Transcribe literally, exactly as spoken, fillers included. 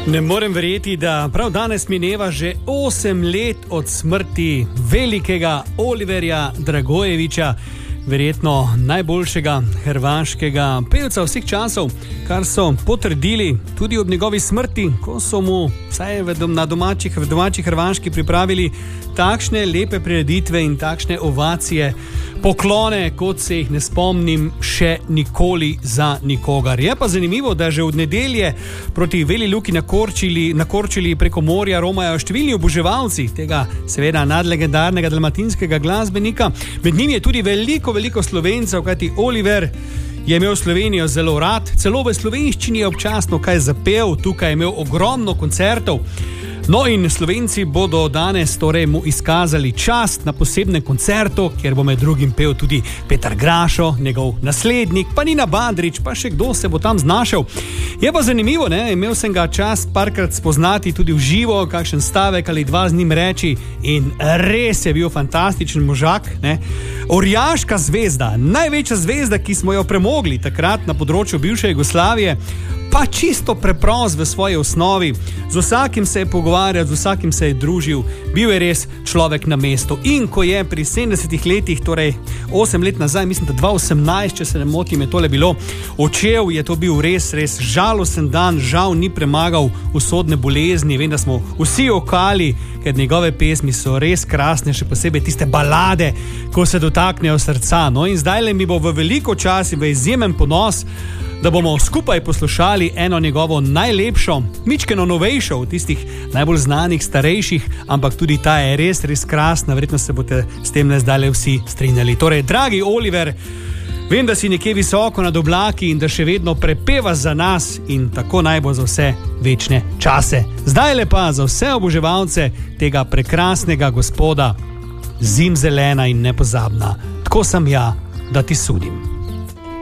Ne morem verjeti, da prav danes mineva že osem let od smrti velikega Oliverja Dragojevića, verjetno najboljšega hrvaškega pevca vseh časov, kar so potrdili tudi ob njegovi smrti, ko so mu vsaj na domačih, v domačih Hrvaški pripravili takšne lepe prireditve in takšne ovacije, poklone, kot se jih ne spomnim še nikoli za nikogar. Je pa zanimivo, da že od nedelje proti Veli Luki na Korčili, na Korčili preko morja romajo številni oboževalci tega seveda nadlegendarnega dalmatinskega glasbenika. Med njimi je tudi veliko, veliko Slovencev, kajti Oliver je imel Slovenijo zelo rad, celo v slovenščini je občasno kaj zapel, tukaj je imel ogromno koncertov. No in Slovenci bodo danes torej mu izkazali čast na posebnem koncertu, kjer bo med drugim pel tudi Petar Grašo, njegov naslednik, pa Nina Badrić, pa še kdo se bo tam znašel. Je pa zanimivo, ne? Imel sem ga čast parkrat spoznati tudi v živo, kakšen stavek ali dva z njim reči in res je bil fantastičen možak, ne? Orjaška zvezda, največja zvezda, ki smo jo premogli takrat na področju bivše Jugoslavije, pa čisto preprost v svoji osnovi, z vsakim se je pogovarjal, z vsakim se je družil, bil je res človek na mestu. In ko je pri sedemdesetih letih, torej osem let nazaj, mislim, da dva tisoč osemnajst, če se ne motim, je tole bilo, odšel, je to bil res, res žalosten dan, žal ni premagal usodne bolezni, vem, da smo vsi okali, ker njegove pesmi so res krasne, še posebej tiste balade, ko se dotaknejo srca. No in zdaj le mi bo v veliko čas in v izjemen ponos, da bomo skupaj poslušali eno njegovo najlepšo, mičkeno novejšo od tistih najbolj znanih, starejših, ampak tudi ta je res, res krasna, verjetno se boste s tem ne zdaj vsi strinjali. Torej, dragi Oliver, vem, da si nekje visoko nad oblaki in da še vedno prepevaš za nas in tako naj bo za vse večne čase. Zdaj le pa za vse oboževalce tega prekrasnega gospoda, zimzelena in nepozabna, tako sem ja, da ti sudim.